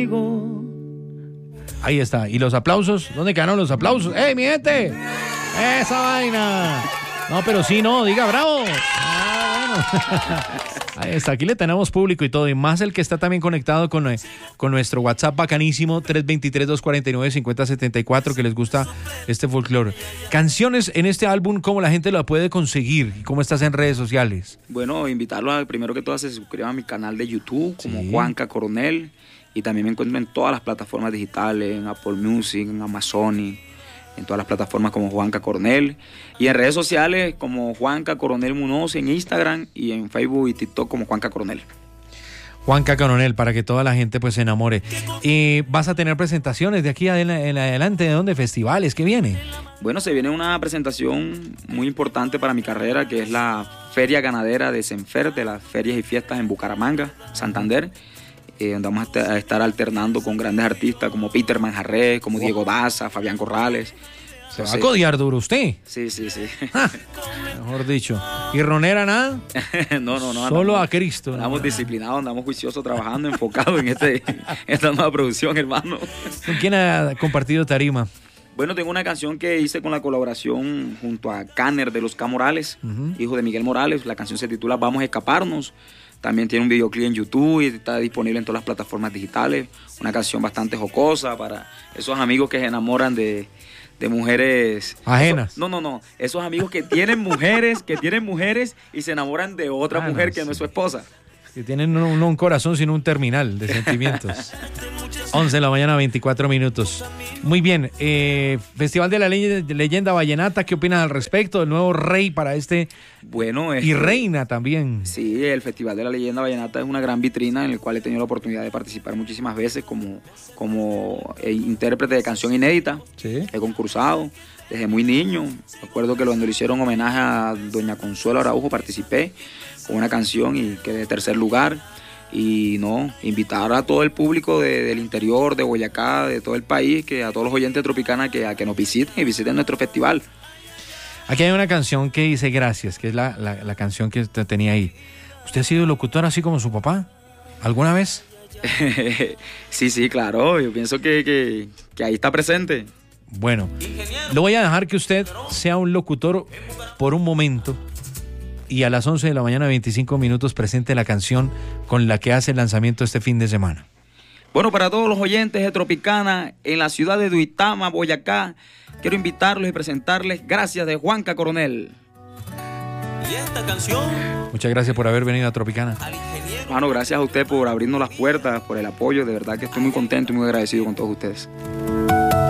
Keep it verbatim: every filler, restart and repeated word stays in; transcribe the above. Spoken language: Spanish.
Ahí está. ¿Y los aplausos? ¿Dónde quedaron los aplausos? ¡Ey, mi gente! ¡Esa vaina! No, pero sí, no, diga bravo. Ah, bueno. Ahí está, aquí le tenemos público y todo, y más el que está también conectado con, con nuestro WhatsApp bacanísimo, tres dos tres, dos cuatro nueve, cinco cero siete cuatro, que les gusta este folclore. Canciones en este álbum, ¿cómo la gente la puede conseguir? ¿Cómo estás en redes sociales? Bueno, invitarlos a, primero que todo, a se suscriban a mi canal de YouTube, como sí. Juanca Coronel, y también me encuentro en todas las plataformas digitales, en Apple Music, en Amazon, en todas las plataformas como Juanca Coronel, y en redes sociales como Juanca Coronel Munoz en Instagram, y en Facebook y TikTok como Juanca Coronel. Juanca Coronel, para que toda la gente pues se enamore. ¿Y vas a tener presentaciones de aquí en adelante? ¿De dónde? ¿Festivales? ¿Qué viene? Bueno, se viene una presentación muy importante para mi carrera, que es la Feria Ganadera de Senfer, de las ferias y fiestas en Bucaramanga, Santander, eh, donde vamos a estar alternando con grandes artistas como Peter Manjarrés, como oh. Diego Daza, Fabián Corrales. ¿Se va a codiar duro usted? Sí, sí, sí. Ah, mejor dicho. ¿Y ronera nada? no, no, no. Solo andamos, a Cristo. Andamos no. disciplinados, andamos juiciosos, trabajando, enfocados en este, esta nueva producción, hermano. ¿Con quién ha compartido tarima? Bueno, tengo una canción que hice con la colaboración junto a Kanner de los K. Morales, uh-huh. hijo de Miguel Morales. La canción se titula Vamos a Escaparnos. También tiene un videoclip en YouTube y está disponible en todas las plataformas digitales. Una canción bastante jocosa para esos amigos que se enamoran de, de mujeres ajenas. Eso, no, no, no. Esos amigos que tienen mujeres, que tienen mujeres y se enamoran de otra ah, mujer no, que sí. no es su esposa. Que tienen no, no un corazón, sino un terminal de sentimientos. once de la mañana, veinticuatro minutos. Muy bien. Eh, Festival de la Ley- Leyenda Vallenata, ¿qué opinas al respecto? El nuevo rey para este. Bueno, y reina también. Sí, el Festival de la Leyenda Vallenata es una gran vitrina en el cual he tenido la oportunidad de participar muchísimas veces como, como eh, intérprete de canción inédita. Sí. He concursado desde muy niño. Recuerdo que cuando le hicieron homenaje a doña Consuelo Araujo participé con una canción y quedé de tercer lugar. Y no, invitar a todo el público de, del interior, de Boyacá, de todo el país, que a todos los oyentes de Tropicana que, a que nos visiten y visiten nuestro festival. Aquí hay una canción que dice Gracias, que es la, la, la canción que tenía ahí. ¿Usted ha sido locutor así como su papá? ¿Alguna vez? sí, sí, claro. Yo pienso que, que, que ahí está presente. Bueno, lo voy a dejar que usted sea un locutor por un momento. Y a las once de la mañana, veinticinco minutos, presente la canción con la que hace el lanzamiento este fin de semana. Bueno, para todos los oyentes de Tropicana, en la ciudad de Duitama, Boyacá, quiero invitarlos y presentarles Gracias de Juanca Coronel. Y esta canción... Muchas gracias por haber venido a Tropicana. Hermano, gracias a usted por abrirnos las puertas, por el apoyo. De verdad que estoy muy contento y muy agradecido con todos ustedes.